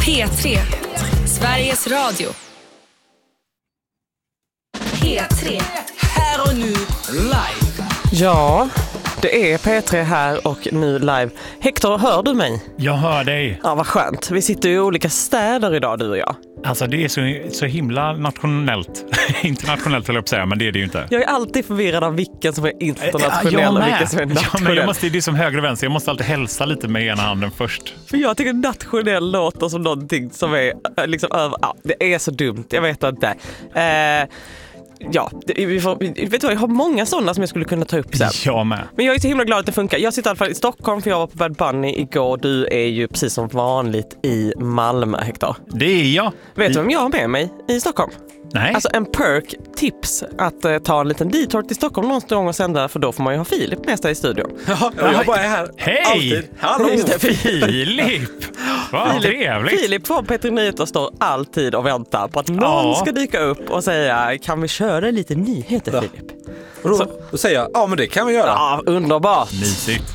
P3. Sveriges Radio. P3. Här och nu live. Ja, det är P3 här och nu live. Hector, hör du mig? Jag hör dig. Ja, vad skönt. Vi sitter i olika städer idag, du och jag. Alltså det är så himla nationellt. Internationellt vill jag säga, men det är det ju inte. Jag är alltid förvirrad av vilken som är internationell och vilken som är nationell. Jag måste, det är som höger och vänster. Jag måste alltid hälsa lite med ena handen först. För jag tycker nationell låter som någonting som är liksom över... Ja, det är så dumt, jag vet inte. Ja, vet du vad, jag har många sådana som jag skulle kunna ta upp sen. Jag med. Men jag är så himla glad att det funkar. Jag sitter i alla fall i Stockholm för jag var på Bad Bunny igår. Du är ju precis som vanligt i Malmö, Hector. Det är jag. Vet du vem jag har med mig i Stockholm? Nej. Alltså en perk, tips att ta en liten detour till Stockholm någon gång och sända, för då får man ju ha Filip med sig i studion. Ja, jag bara är här. Hej! Alltid. Hallå! Filip! Vad trevligt. Filip från P3 Nyheter står alltid och väntar på att någon ska dyka upp och säga, kan vi köra lite nyheter, Filip? Då säger jag, ja men det kan vi göra. Ja, underbart. Mysigt.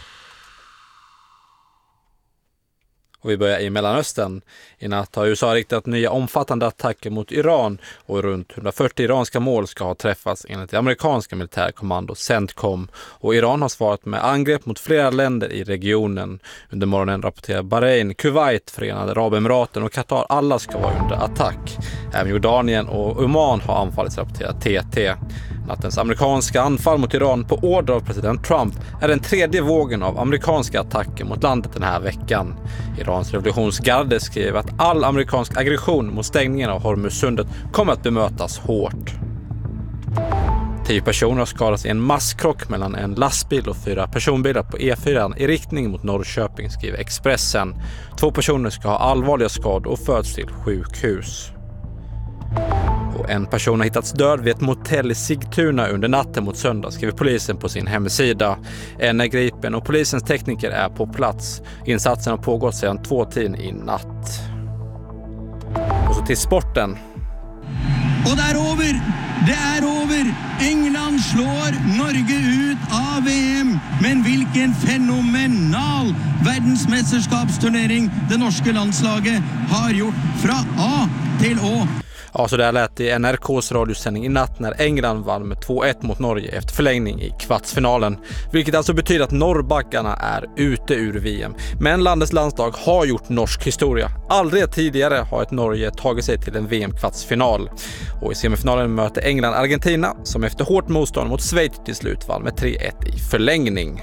Och vi börjar i Mellanöstern. I natt har USA riktat nya omfattande attacker mot Iran och runt 140 iranska mål ska ha träffats enligt det amerikanska militärkommando CENTCOM. Och Iran har svarat med angrepp mot flera länder i regionen. Under morgonen rapporterar Bahrain, Kuwait, Förenade Arabemiraten och Qatar alla ska vara under attack. Även Jordanien och Oman har anfallits, rapporterar TT. Nattens amerikanska anfall mot Iran på order av president Trump är den tredje vågen av amerikanska attacker mot landet den här veckan. Irans revolutionsgarde skriver att all amerikansk aggression mot stängningen av Hormuzsundet kommer att bemötas hårt. 10 personer har skadats i en masskrock mellan en lastbil och 4 personbilar på E4 i riktning mot Norrköping, skriver Expressen. 2 personer ska ha allvarliga skador och förts till sjukhus. Och en person har hittats död vid ett motell i Sigtuna under natten mot söndag, skriver polisen på sin hemsida. En är gripen och polisens tekniker är på plats. Insatsen har pågått sedan 2-tiden i natt. Och så till sporten. Och det är över! Det är över! England slår Norge ut av VM. Men vilken fenomenal världsmästerskapsturnering det norska landslaget har gjort från A till Å. Ja, så där lät det i NRKs radiosändning i natt när England vann med 2-1 mot Norge efter förlängning i kvartsfinalen. Vilket alltså betyder att norrbackarna är ute ur VM. Men landets landslag har gjort norsk historia. Aldrig tidigare har ett Norge tagit sig till en VM-kvartsfinal. Och i semifinalen möter England Argentina som efter hårt motstånd mot Schweiz till slut vann med 3-1 i förlängning.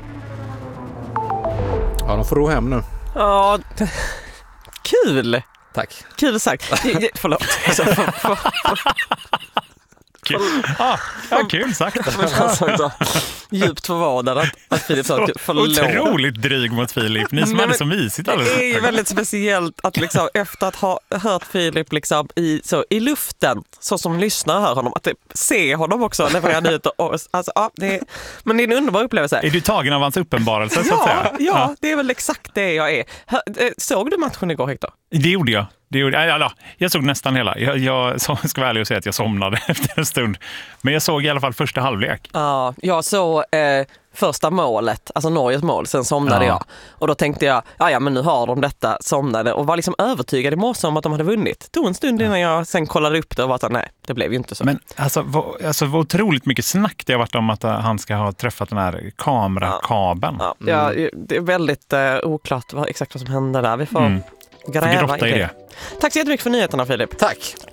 Ja, de får ro hem nu. Ja, kul! Tack. Kul sagt. Förlåt. Kul. Kul sagt. Djupt förvånad att Filip sa förlåt. Otroligt dryg mot Filip. Ni som hade så mysigt alldeles. Det är ju väldigt speciellt att liksom, efter att ha hört Filip liksom i luften, så som lyssnar hör honom, att se honom också leverera nyheter. Alltså, ja, men det är en underbar upplevelse. Är du tagen av hans uppenbarelse så att säga? Ja, det är väl exakt det jag är. Såg du matchen igår, Hector? Det gjorde jag. Jag såg nästan hela. Jag ska vara ärlig och säga att jag somnade efter en stund. Men jag såg i alla fall första halvlek. Ja, jag såg första målet, alltså Norges mål, sen somnade jag. Och då tänkte jag, ja men nu har de detta, somnade. Och var liksom övertygad i morse om att de hade vunnit. Det tog en stund innan jag sen kollade upp det och var att nej, det blev ju inte så. Men vad otroligt mycket snack det har varit om att han ska ha träffat den här kamerakabeln. Ja, det är väldigt oklart exakt vad som hände där. Vi får gräva i det. Tack så jättemycket för nyheterna, Filip. Tack.